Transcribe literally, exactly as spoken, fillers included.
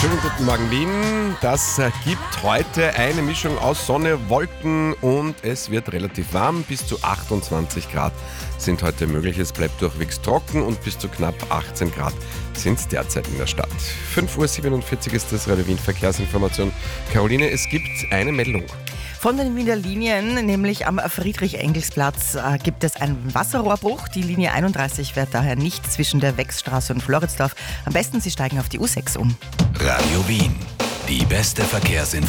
Schönen guten Morgen, Wien. Das gibt heute eine Mischung aus Sonne, Wolken und es wird relativ warm. Bis zu achtundzwanzig Grad sind heute möglich. Es bleibt durchwegs trocken und bis zu knapp achtzehn Grad sind es derzeit in der Stadt. fünf Uhr siebenundvierzig ist das Radio Wien Verkehrsinformation. Caroline, es gibt eine Meldung. Von den Wiener Linien, nämlich am Friedrich-Engels-Platz, äh, gibt es einen Wasserrohrbruch. Die Linie einunddreißig fährt daher nicht zwischen der Wechsstraße und Floridsdorf. Am besten, Sie steigen auf die U sechs um. Radio Wien, die beste Verkehrsinformation.